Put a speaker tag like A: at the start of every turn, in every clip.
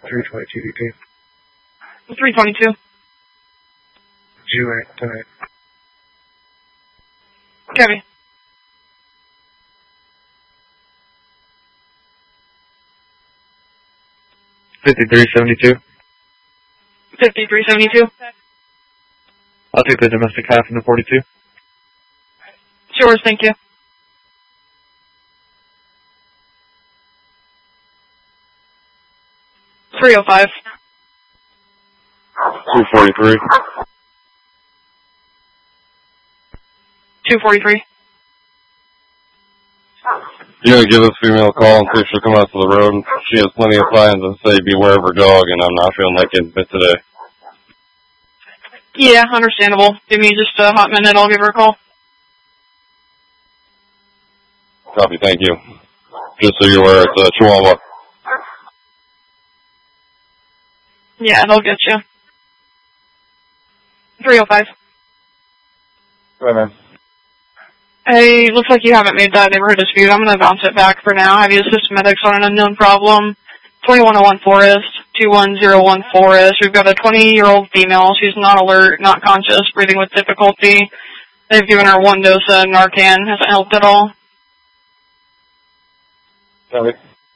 A: 322 DP.
B: 322.
A: Juliet tonight.
B: Copy.
C: $53.72.
B: 53.72.
C: I'll take the domestic half in the 42.
B: Sure, thank you. $305.
C: 243.
B: 243.
C: You gotta give this female a call and see if she'll come out to the road. She has plenty of signs that say beware of her dog, and I'm not feeling like getting bit today.
B: Yeah, understandable. Give me just a hot minute, I'll give her a call.
C: Copy, thank you. Just so you're aware, it's a Chihuahua.
B: Yeah, they'll get you. 305.
C: Go ahead, man.
B: Hey, looks like you haven't made that neighborhood dispute. I'm going to bounce it back for now. Have you assist medics on an unknown problem? 2101 Forest, 21014 Forest. We've got a 20-year-old female. She's not alert, not conscious, breathing with difficulty. They've given her one dose of Narcan. Hasn't helped at all.
C: Copy.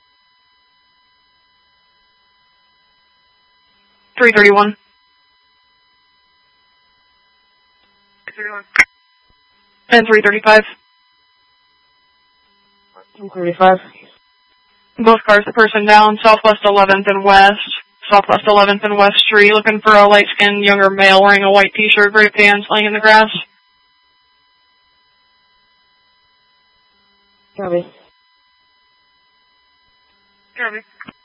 B: 331. And 335.
D: 335.
B: Both cars, the person down, Southwest 11th and West. Southwest 11th and West Street, looking for a light-skinned younger male wearing a white t-shirt, gray pants, laying in the grass.
D: Copy.
B: Copy.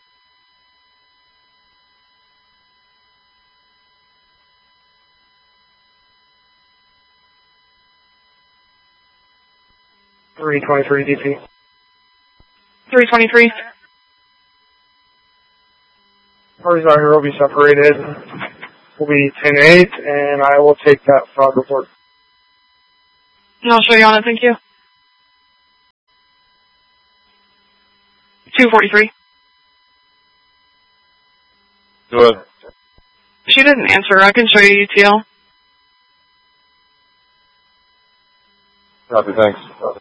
A: $323 DP.
B: 323.
A: Parties out here will be separated. Will be 10-8, and I will take that fraud report.
B: And I'll show you on it, thank you. 243.
C: Go ahead.
B: She didn't answer. I can show you UTL.
C: Copy, thanks.